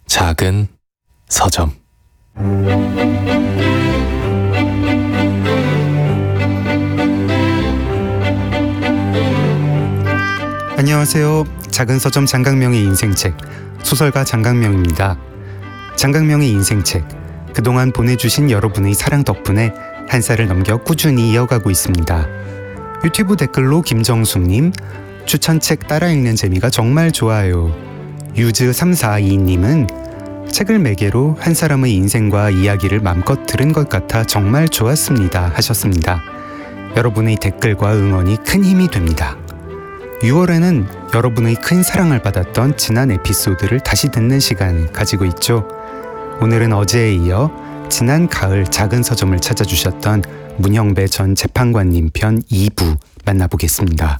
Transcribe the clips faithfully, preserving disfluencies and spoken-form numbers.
작은 서점. 안녕하세요. 작은 서점 장강명의 인생책, 소설가 장강명입니다. 장강명의 인생책, 그동안 보내주신 여러분의 사랑 덕분에 한 살을 넘겨 꾸준히 이어가고 있습니다. 유튜브 댓글로 김정숙님, 추천책 따라 읽는 재미가 정말 좋아요. 유즈 삼사이이님은 책을 매개로 한 사람의 인생과 이야기를 맘껏 들은 것 같아 정말 좋았습니다 하셨습니다. 여러분의 댓글과 응원이 큰 힘이 됩니다. 유월에는 여러분의 큰 사랑을 받았던 지난 에피소드를 다시 듣는 시간을 가지고 있죠. 오늘은 어제에 이어 지난 가을 작은 서점을 찾아주셨던 문형배 전 재판관님 편 이 부 만나보겠습니다.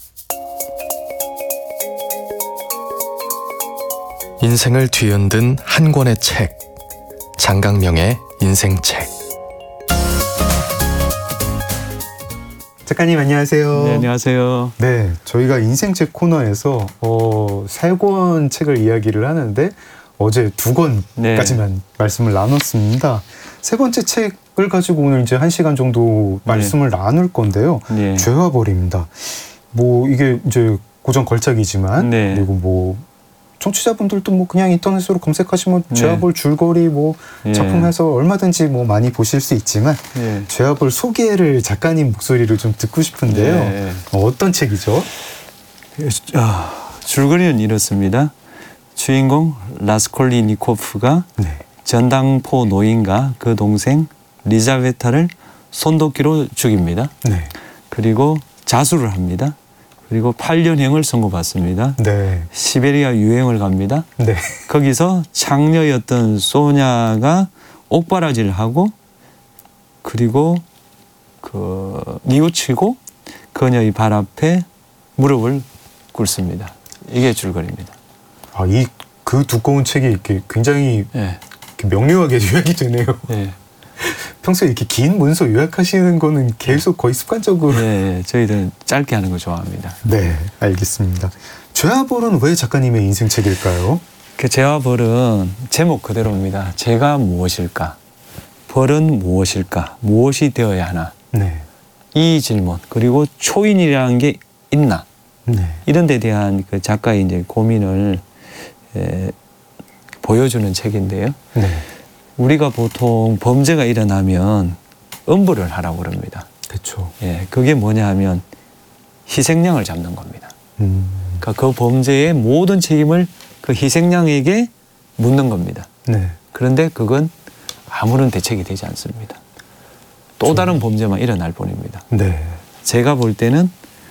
인생을 뒤흔든 한 권의 책, 장강명의 인생책. 작가님 안녕하세요. 네, 안녕하세요. 네, 저희가 인생책 코너에서 어, 세 권 책을 이야기를 하는데 어제 두 권까지만 네. 말씀을 나눴습니다. 세 번째 책을 가지고 오늘 이제 한 시간 정도 말씀을 네. 나눌 건데요. 네. 죄와 벌입니다. 뭐 이게 이제 고전 걸작이지만 네. 그리고 뭐 청취자분들도 뭐 그냥 인터넷으로 검색하시면 네. 죄와 벌 줄거리 뭐 네. 작품에서 얼마든지 뭐 많이 보실 수 있지만 네. 죄와 벌 소개를 작가님 목소리로 좀 듣고 싶은데요. 네. 어, 어떤 책이죠? 아, 줄거리는 이렇습니다. 주인공 라스콜리니코프가 네. 전당포 노인과 그 동생 리자베타를 손도끼로 죽입니다. 네. 그리고 자수를 합니다. 그리고 팔 년형을 선고받습니다. 네. 시베리아 유행을 갑니다. 네. 거기서 장녀였던 소냐가 옥바라지를 하고 그리고 그 뉘우치고 그녀의 발 앞에 무릎을 꿇습니다. 이게 줄거리입니다. 아, 이 그 두꺼운 책이 이렇게 굉장히 네. 이렇게 명료하게 요약이 되네요. 네. 평소에 이렇게 긴 문서 요약하시는 거는 계속 거의 습관적으로. 네, 저희들은 짧게 하는 거 좋아합니다. 네, 알겠습니다. 죄와 벌은 왜 작가님의 인생책일까요? 그 죄와 벌은 제목 그대로입니다. 죄가 무엇일까? 벌은 무엇일까? 무엇이 되어야 하나? 네. 이 질문, 그리고 초인이라는 게 있나? 네. 이런 데 대한 그 작가의 이제 고민을 에, 보여주는 책인데요. 네. 우리가 보통 범죄가 일어나면 엄벌을 하라고 그럽니다. 그렇죠. 예, 그게 뭐냐 하면 희생양을 잡는 겁니다. 음. 그러니까 그 범죄의 모든 책임을 그 희생양에게 묻는 겁니다. 네. 그런데 그건 아무런 대책이 되지 않습니다. 또 다른 범죄만 일어날 뿐입니다. 네. 제가 볼 때는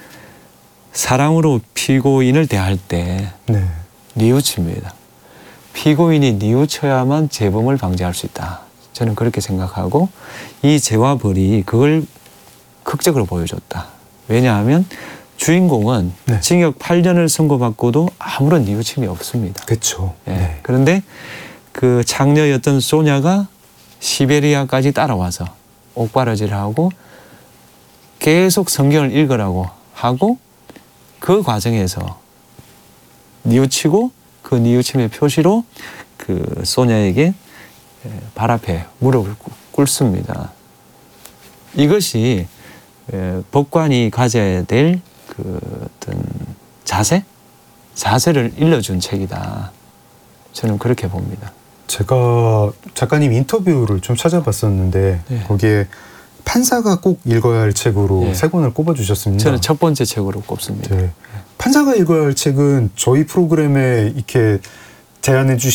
사랑으로 피고인을 대할 때 네. 뉘우칩니다. 피고인이 뉘우쳐야만 재범을 방지할 수 있다. 저는 그렇게 생각하고 이 죄와 벌이 그걸 극적으로 보여줬다. 왜냐하면 주인공은 네. 징역 팔 년을 선고받고도 아무런 뉘우침이 없습니다. 그렇죠. 예. 네. 그런데 그 장녀였던 소냐가 시베리아까지 따라와서 옥바라지를 하고 계속 성경을 읽으라고 하고 그 과정에서 뉘우치고 그 뉘우침의 표시로 그 소냐에게 발 앞에 무릎을 꿇습니다. 이것이 법관이 가져야 될 그 어떤 자세? 자세를 일러준 책이다. 저는 그렇게 봅니다. 제가 작가님 인터뷰를 좀 찾아봤었는데 네. 거기에 판사가 꼭 읽어야 할 책으로 네. 세 권을 꼽아주셨습니다. 저는 첫 번째 책으로 꼽습니다. 네. 판사가 읽어야 할 책은 저희 프로그램에 이렇게 제안해 주신